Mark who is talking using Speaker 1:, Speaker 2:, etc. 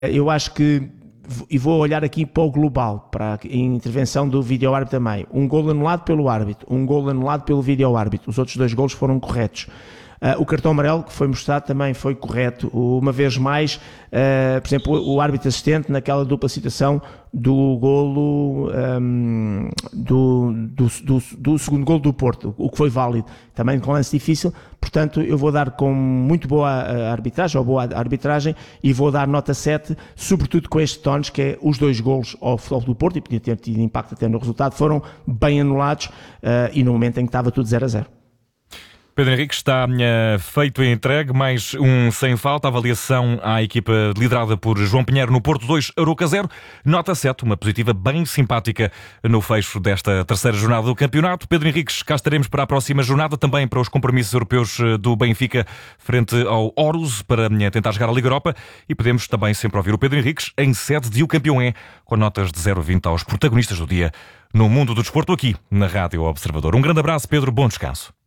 Speaker 1: Eu acho que, e vou olhar aqui para o global, para a intervenção do vídeo-árbitro também. Um golo anulado pelo árbitro, um golo anulado pelo vídeo-árbitro. Os outros 2 golos foram corretos. O cartão amarelo que foi mostrado também foi correto. Uma vez mais, por exemplo, o árbitro assistente naquela dupla situação do golo do segundo golo do Porto, o que foi válido, também com lance difícil. Portanto, eu vou dar com muito boa arbitragem, ou boa arbitragem, e vou dar nota 7, sobretudo com estes tonos, que é os 2 golos ao Futebol do Porto, e podia ter tido impacto até no resultado, foram bem anulados, e no momento em que estava tudo 0-0.
Speaker 2: Pedro Henrique, está feito e entregue, mais um sem falta, avaliação à equipa liderada por João Pinheiro no Porto, 2, Arouca 0, nota 7, uma positiva bem simpática no fecho desta terceira jornada do campeonato. Pedro Henrique, cá estaremos para a próxima jornada, também para os compromissos europeus do Benfica frente ao Horus, para tentar chegar à Liga Europa, e podemos também sempre ouvir o Pedro Henrique em sede de O Campeão é, com notas de 0 a 20 aos protagonistas do dia no mundo do desporto aqui na Rádio Observador. Um grande abraço, Pedro, bom descanso.